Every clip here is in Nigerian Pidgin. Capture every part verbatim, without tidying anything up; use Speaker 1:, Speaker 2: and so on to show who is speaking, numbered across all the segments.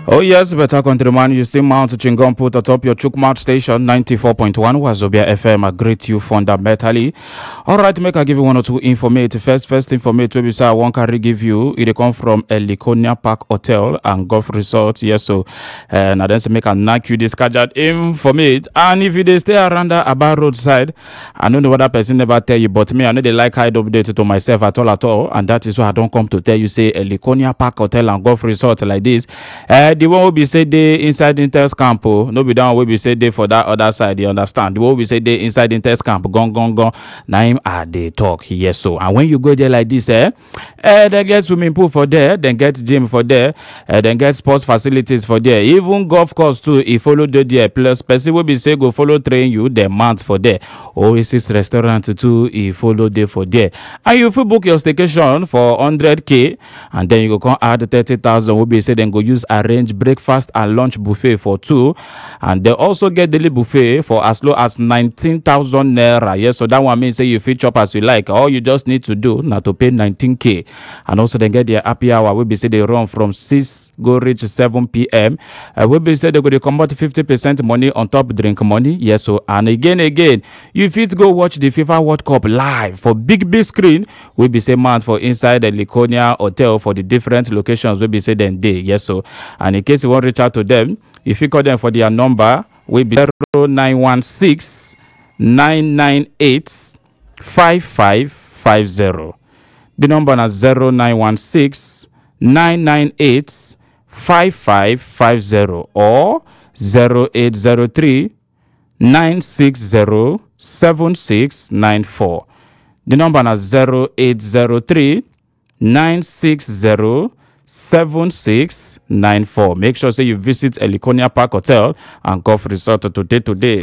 Speaker 1: Oh yes, better countryman, you see Mount Chingon put atop your Chukmart station ninety-four point one Wazobia F M. I greet you fundamentally. Alright, make I give you one or two informate. First, first informate we say I want to give you. It come from Eliconia Park Hotel and Golf Resort. Yes, so and uh, then say make I knock you this gadget informate. And if you they stay around the Aba roadside, I don't know what that person never tell you, but me, I know they like hide update to myself at all at all. And that is why I don't come to tell you say Eliconia Park Hotel and Golf Resort like this. Uh, the one will be say they inside Intel's camp, oh, no be down will be say they for that other side, you understand? The one will be say they inside Intel's camp, gone, gone, gone. Now him are they talk, yes, so. And when you go there like this, eh, eh then get swimming pool for there, then get gym for there, eh, then get sports facilities for there, even golf course too, if follow the there, plus person will be say go follow train you, then mount for there. Oasis restaurant too, if follow there for there. And you will book your staycation for one hundred K, and then you go come add thirty thousand, will be say then go use arrange breakfast and lunch buffet for two, and they also get daily buffet for as low as nineteen thousand naira. Yes, so that one means say you fit chop as you like. All you just need to do now to pay nineteen K, and also they get their happy hour. We be say they run from six go reach seven P M Uh, we be say they go to convert fifty percent money on top drink money. Yes, so and again again you fit go watch the FIFA World Cup live for big big screen. We be say man for inside the Liconia Hotel for the different locations. We be say then day. Yes, so and in case you want to reach out to them, if you call them for their number, will be zero nine one six nine nine eight five five five zero. The number is zero nine one six nine nine eight five five five zero or zero eight zero three nine six zero seven six nine four. The number is zero eight zero three nine six zero seven six nine four. Make sure say you visit Eliconia Park Hotel and Golf Resort today today.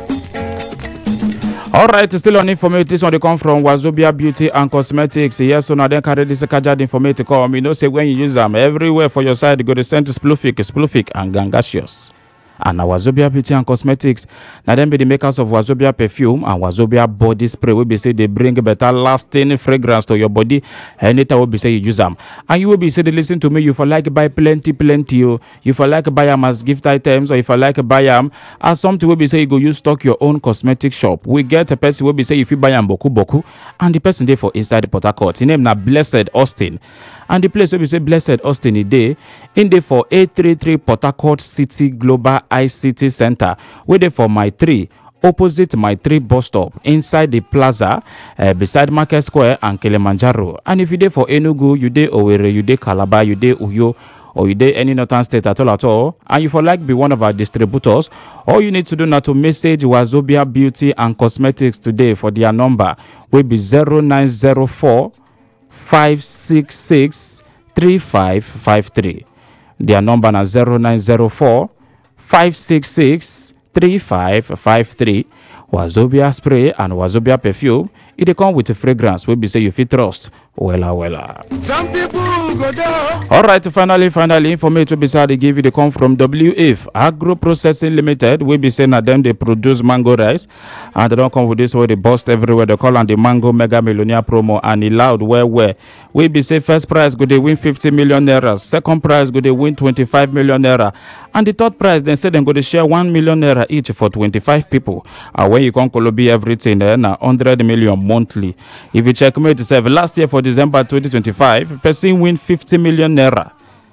Speaker 1: Alright, still on information. This one they come from Wazobia Beauty and Cosmetics. Yes, so now then carry this cajad information come. You know, say when you use them everywhere for your side, you go to send Splufic, Splufic and Gangacious. And now Wazobia Beauty and Cosmetics, now them be the makers of Wazobia perfume and Wazobia body spray. We be say they bring better lasting fragrance to your body anytime we be say you use them. And you will be say they listen to me, you for like buy plenty plenty you, you for like buy them as gift items, or if I like buy them as something we be say you go use stock your own cosmetic shop. We get a person will be say if you buy them boku boku, and the person there for inside the Port Harcourt. His name na Blessed Austin. And the place where we say Blessed Austin is there in there for eight thirty-three Port Harcourt City Global I C T Center. Where they for my three opposite my three bus stop inside the plaza uh, beside Market Square and Kilimanjaro. And if you there for Enugu, you there Owerri, you there Calabar, you there Uyo, or you there any northern state at all at all, and you for like be one of our distributors, all you need to do now to message Wazobia Beauty and Cosmetics today for their number will be zero nine zero four five six six three five five three. Their number is zero nine zero four five six six three five five three. Wazobia spray and Wazobia perfume, it come with a fragrance. We be say you fit trust. Wella wella. Some people go down. All right, finally, finally, information beside they give you the come from W F Agro Processing Limited. We be saying that them they produce mango rice, and they don't come with this way they bust everywhere. They call on the mango mega millionaire promo and it loud where where. We be say first prize go they win fifty million naira, second prize go they win twenty-five million naira, and the third prize they say they go to share one million naira each for twenty-five people. And when you come Colombia everything there na one hundred million monthly. If you check me yourself, last year for December twenty twenty-five, person win fifty million naira.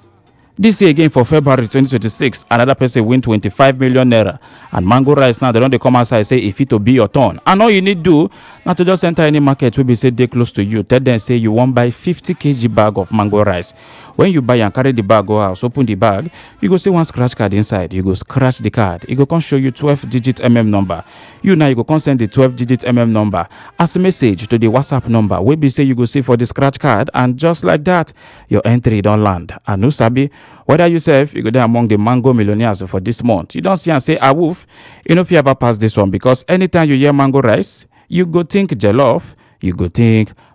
Speaker 1: This year again for February twenty twenty-six, another person win twenty-five million naira. And mango rice now they don't they come outside say if it to be your turn. And all you need do not to just enter any market will be say they close to you. Tell them say you want buy fifty kilograms bag of mango rice. When you buy and carry the bag go house, open the bag, you go see one scratch card inside. You go scratch the card. It go come show you twelve digit M M number. You now you go come send the twelve digit M M number as a message to the WhatsApp number. We be say you go see for the scratch card, and just like that, your entry don't land. And no sabi whether yourself you go there among the mango millionaires for this month. You don't see and say, ah woof, you know if you ever pass this one, because anytime you hear mango rice, you go think jollof, you go think